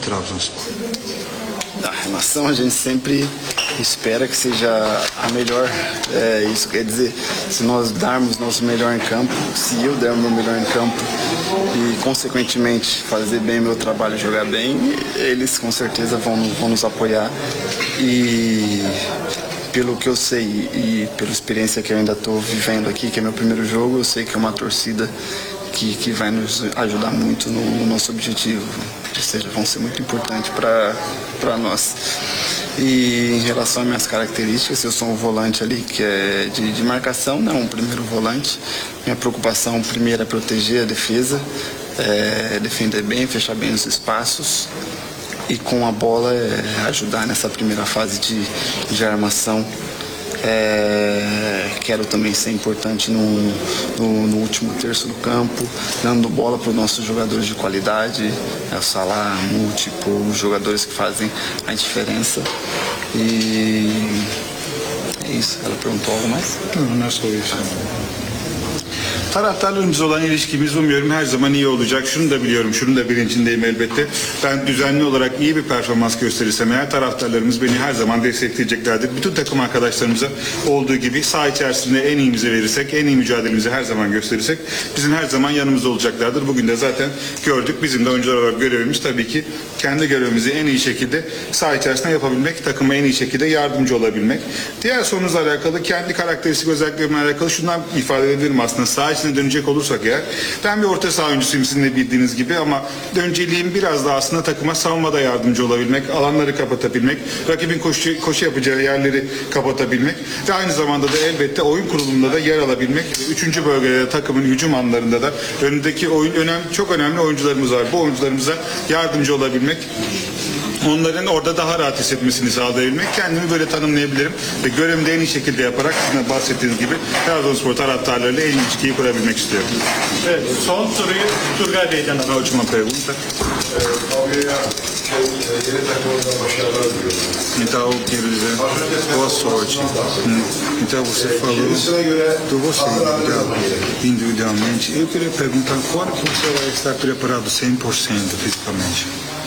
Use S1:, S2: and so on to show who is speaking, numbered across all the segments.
S1: Trabzonspor?
S2: A relação a gente sempre espera que seja a melhor. Isso quer dizer, se nós darmos nosso melhor em campo, se eu der o meu melhor em campo e consequentemente fazer bem meu trabalho, jogar bem, eles com certeza vão nos apoiar. E pelo que eu sei e pela experiência que eu ainda estou vivendo aqui, que é meu primeiro jogo, eu sei que é uma torcida que vai nos ajudar muito no nosso objetivo, ou seja, vão ser muito importantes para nós. E em relação às minhas características, eu sou um volante ali que é de marcação, não um primeiro volante. Minha preocupação primeira é proteger a defesa, defender bem, fechar bem os espaços e com a bola ajudar nessa primeira fase de armação. Quero também ser importante no último terço do campo, dando bola para os nossos jogadores de qualidade, o Salah, Múltiplo, os jogadores que fazem a diferença. E é isso. Ela perguntou algo mais?
S1: Não, nasıl oluyor? Taraftarlarımız olan ilişkimiz umuyorum her zaman iyi olacak. Şunu da biliyorum, şunu da bilincindeyim elbette. Ben düzenli olarak iyi bir performans gösterirsem eğer taraftarlarımız beni her zaman destekleyeceklerdir. Bütün takım arkadaşlarımıza olduğu gibi saha içerisinde en iyimizi verirsek, en iyi mücadelemizi her zaman gösterirsek bizim her zaman yanımızda olacaklardır. Bugün de zaten gördük. Bizim de oyuncular olarak görevimiz tabii ki kendi görevimizi en iyi şekilde saha içerisinde yapabilmek, takıma en iyi şekilde yardımcı olabilmek. Diğer sorunuzla alakalı, kendi karakteristik özelliklerimle alakalı şundan ifade edebilirim aslında. Saha içine dönecek olursak eğer, ben bir orta saha oyuncusuyum sizin de bildiğiniz gibi ama önceliğim biraz da aslında takıma savunmada yardımcı olabilmek, alanları kapatabilmek, rakibin koşu yapacağı yerleri kapatabilmek ve aynı zamanda da elbette oyun kurulumunda da yer alabilmek. Üçüncü bölgede takımın hücum anlarında da önündeki çok önemli oyuncularımız var. Bu oyuncularımıza yardımcı olabilmek, onların orada daha rahat hissetmesini sağlayabilmek, kendimi böyle tanımlayabilirim ve görevimi de en iyi şekilde yaparak sizin de bahsettiğiniz gibi Trabzonspor taraftarlarıyla en iyi ilişkiyi kurabilmek istiyorum.
S3: Evet, son soruyu Turgay Bey'den alalım.
S1: A última pergunta.
S4: Yeni takımında başarılar diliyorum.
S1: Então, eu quero dizer boa sorte. Então, você falou do você individualmente. Eu queria perguntar quando que você vai estar preparado 100% fisicamente?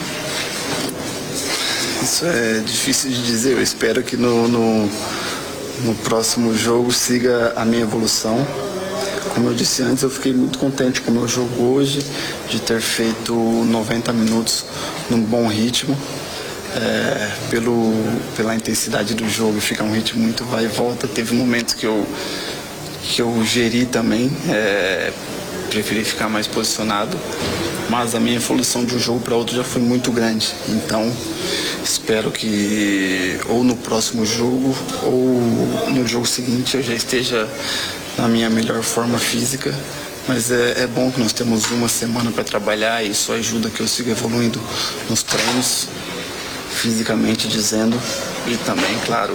S2: Isso é difícil de dizer. Eu espero que no próximo jogo siga a minha evolução. Como eu disse antes, eu fiquei muito contente com o meu jogo hoje, de ter feito 90 minutos num bom ritmo. Pela intensidade do jogo, fica um ritmo muito vai e volta. Teve momentos que eu geri também, preferi ficar mais posicionado, mas a minha evolução de um jogo para outro já foi muito grande. Então, espero que ou no próximo jogo ou no jogo seguinte eu já esteja na minha melhor forma física. Mas é bom que nós temos uma semana para trabalhar e isso ajuda que eu siga evoluindo nos treinos, fisicamente dizendo, e também, claro,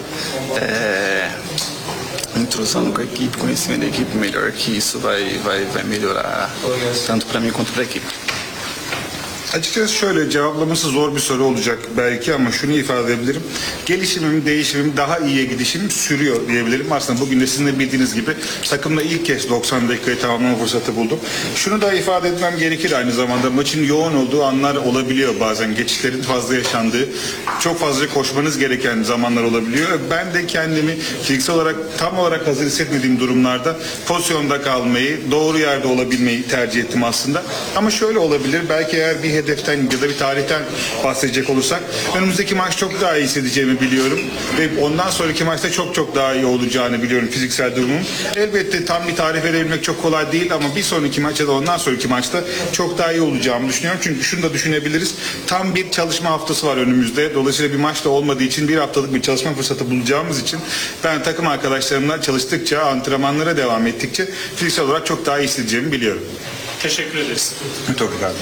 S2: entrosando com a equipe, conhecimento da equipe melhor, que isso vai melhorar tanto para mim quanto para a equipe.
S1: Açıkçası şöyle, cevaplaması zor bir soru olacak belki ama şunu ifade edebilirim. Gelişimim, değişimim, daha iyiye gidişim sürüyor diyebilirim. Aslında bugün de sizin de bildiğiniz gibi takımda ilk kez 90 dakikayı tamamlama fırsatı buldum. Şunu da ifade etmem gerekir, aynı zamanda maçın yoğun olduğu anlar olabiliyor bazen. Geçişlerin fazla yaşandığı, çok fazla koşmanız gereken zamanlar olabiliyor. Ben de kendimi fiziksel olarak tam olarak hazır hissetmediğim durumlarda pozisyonda kalmayı, doğru yerde olabilmeyi tercih ettim aslında. Ama şöyle olabilir, belki eğer bir hedeften ya da bir tarihten bahsedecek olursak önümüzdeki maç çok daha iyi hissedeceğimi biliyorum ve ondan sonraki maçta çok daha iyi olacağını biliyorum fiziksel durumum. Elbette tam bir tarih verebilmek çok kolay değil ama bir sonraki maç ya da ondan sonraki maçta çok daha iyi olacağımı düşünüyorum. Çünkü şunu da düşünebiliriz. Tam bir çalışma haftası var önümüzde. Dolayısıyla bir maç da olmadığı için bir haftalık bir çalışma fırsatı bulacağımız için ben takım arkadaşlarımla çalıştıkça, antrenmanlara devam ettikçe fiziksel olarak çok daha iyi hissedeceğimi biliyorum.
S3: Teşekkür ederiz.
S1: Muito obrigado.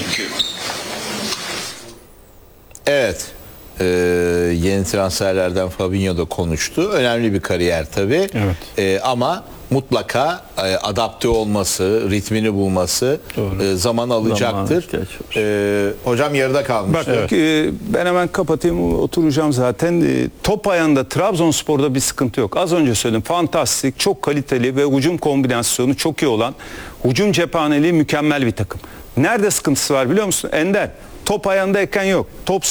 S5: Evet. Yeni transferlerden Fabinho da konuştu. Önemli bir kariyer tabii.
S6: Evet.
S5: Ama mutlaka adapte olması, ritmini bulması zaman alacaktır. Hocam yarıda kalmış.
S6: Bak, ben hemen kapatayım, oturacağım zaten. Top ayağında Trabzonspor'da bir sıkıntı yok. Az önce söyledim. Fantastik, çok kaliteli ve hücum kombinasyonu çok iyi olan, hücum cephaneliği mükemmel bir takım. Nerede sıkıntısı var biliyor musun? Ender. Top ayağındayken yok. Top